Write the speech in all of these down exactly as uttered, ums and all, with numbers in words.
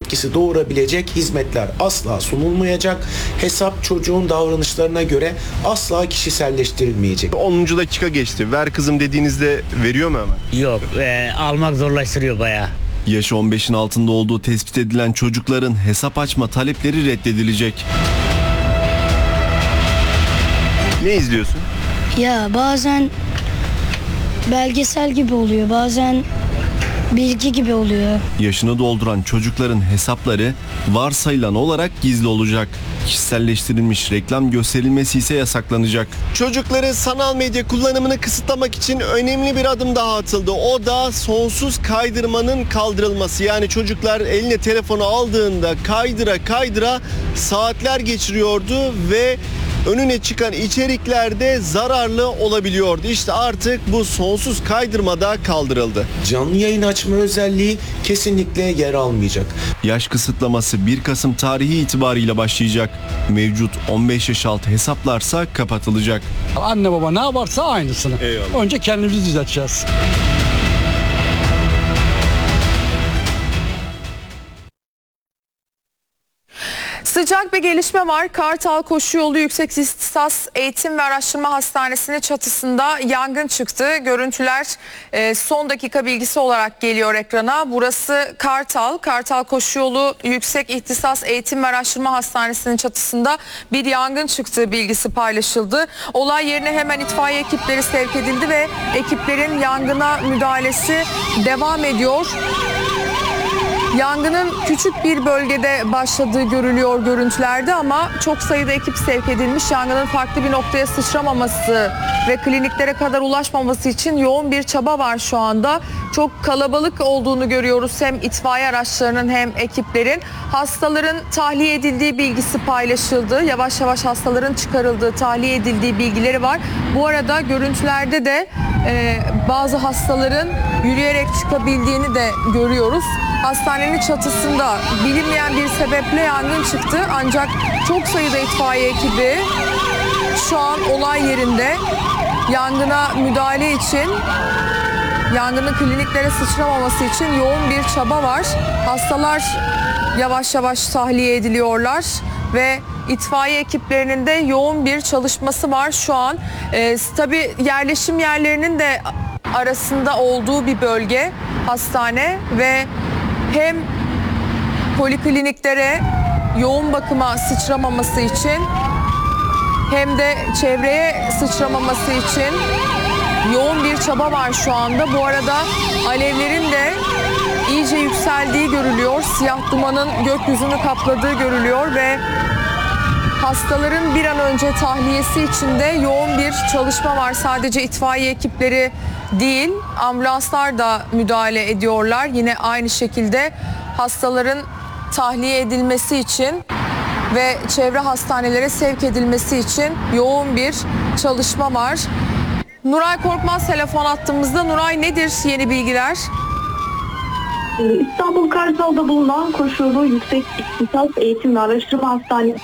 etkisi doğurabilecek hizmetler asla sunulmayacak. Hesap çocuğun davranışlarına göre asla kişiselleştirilmeyecek. onuncu dakika geçti. Ver kızım dediğinizde veriyor mu hemen? Yok, e, almak zorlaştırıyor bayağı. Yaşı on beşin altında olduğu tespit edilen çocukların hesap açma talepleri reddedilecek. Ne izliyorsun? Ya bazen belgesel gibi oluyor, bazen bilgi gibi oluyor. Yaşını dolduran çocukların hesapları varsayılan olarak gizli olacak. Kişiselleştirilmiş reklam gösterilmesi ise yasaklanacak. Çocukların sanal medya kullanımını kısıtlamak için önemli bir adım daha atıldı. O da sonsuz kaydırmanın kaldırılması. Yani çocuklar eline telefonu aldığında kaydıra kaydıra saatler geçiriyordu ve önüne çıkan içerikler de zararlı olabiliyordu. İşte artık bu sonsuz kaydırma da kaldırıldı. Canlı yayın açma özelliği kesinlikle yer almayacak. Yaş kısıtlaması bir Kasım tarihi itibariyle başlayacak. Mevcut on beş yaş altı hesaplarsa kapatılacak. Anne baba ne yaparsa aynısını. Eyvallah. Önce kendimizi düzelteceğiz. Sıcak bir gelişme var. Kartal Koşuyolu Yüksek İhtisas Eğitim ve Araştırma Hastanesi'nin çatısında yangın çıktı. Görüntüler e, son dakika bilgisi olarak geliyor ekrana. Burası Kartal. Kartal Koşuyolu Yüksek İhtisas Eğitim ve Araştırma Hastanesi'nin çatısında bir yangın çıktığı bilgisi paylaşıldı. Olay yerine hemen itfaiye ekipleri sevk edildi ve ekiplerin yangına müdahalesi devam ediyor. Yangının küçük bir bölgede başladığı görülüyor görüntülerde ama çok sayıda ekip sevk edilmiş. Yangının farklı bir noktaya sıçramaması ve kliniklere kadar ulaşmaması için yoğun bir çaba var şu anda. Çok kalabalık olduğunu görüyoruz hem itfaiye araçlarının hem ekiplerin. Hastaların tahliye edildiği bilgisi paylaşıldı. Yavaş yavaş hastaların çıkarıldığı, tahliye edildiği bilgileri var. Bu arada görüntülerde de e, bazı hastaların yürüyerek çıkabildiğini de görüyoruz. Hastanenin çatısında bilinmeyen bir sebeple yangın çıktı ancak çok sayıda itfaiye ekibi şu an olay yerinde yangına müdahale için, yangının kliniklere sıçramaması için yoğun bir çaba var. Hastalar yavaş yavaş tahliye ediliyorlar ve itfaiye ekiplerinin de yoğun bir çalışması var şu an. Ee, tabii yerleşim yerlerinin de arasında olduğu bir bölge hastane ve hem polikliniklere yoğun bakıma sıçramaması için hem de çevreye sıçramaması için yoğun bir çaba var şu anda. Bu arada alevlerin de iyice yükseldiği görülüyor. Siyah dumanın gökyüzünü kapladığı görülüyor ve hastaların bir an önce tahliyesi için de yoğun bir çalışma var. Sadece itfaiye ekipleri değil, ambulanslar da müdahale ediyorlar. Yine aynı şekilde hastaların tahliye edilmesi için ve çevre hastanelere sevk edilmesi için yoğun bir çalışma var. Nuray Korkmaz telefon attığımızda. Nuray, nedir yeni bilgiler? İstanbul Kartal'da bulunan Koşuyolu Yüksek İhtisas Eğitim ve Araştırma Hastanesi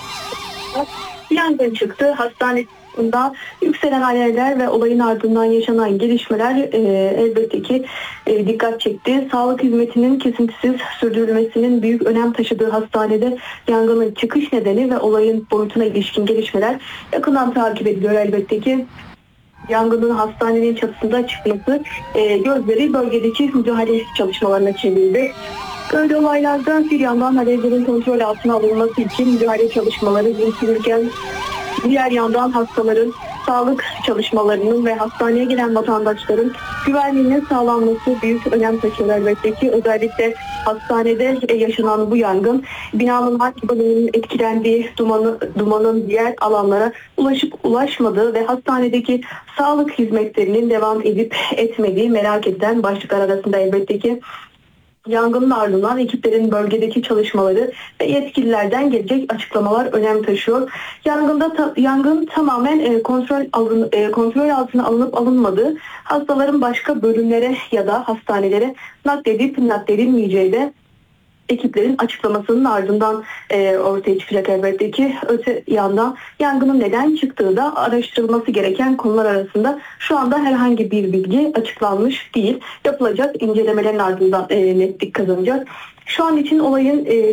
yangın çıktı. Hastanesinde yükselen alevler ve olayın ardından yaşanan gelişmeler e, elbette ki e, dikkat çekti. Sağlık hizmetinin kesintisiz sürdürülmesinin büyük önem taşıdığı hastanede yangının çıkış nedeni ve olayın boyutuna ilişkin gelişmeler yakından takip ediliyor elbette ki. Yangının hastanenin çatısında çıkması e, gözleri bölgedeki müdahale çalışmalarına çevirdi. Böyle olaylarda bir yandan alevlerin kontrol altına alınması için müdahale çalışmaları yürütülürken diğer yandan hastaların sağlık çalışmalarının ve hastaneye gelen vatandaşların güvenliğinin sağlanması büyük önem taşıyor elbette ki. Özellikle hastanede yaşanan bu yangın binanın hangi bölümünün etkilendiği, dumanı, dumanın diğer alanlara ulaşıp ulaşmadığı ve hastanedeki sağlık hizmetlerinin devam edip etmediği merak edilen başlıklar arasında elbette ki. Yangının ardından ekiplerin bölgedeki çalışmaları ve yetkililerden gelecek açıklamalar önem taşıyor. Yangında ta, yangın tamamen e, kontrol alın, e, kontrol altına alınıp alınmadığı, hastaların başka bölümlere ya da hastanelere nakledip nakledilmeyeceği de ekiplerin açıklamasının ardından e, ortaya çıkacak elbette ki. Öte yandan yangının neden çıktığı da araştırılması gereken konular arasında. Şu anda herhangi bir bilgi açıklanmış değil. Yapılacak incelemelerin ardından e, netlik kazanacak. Şu an için olayın e,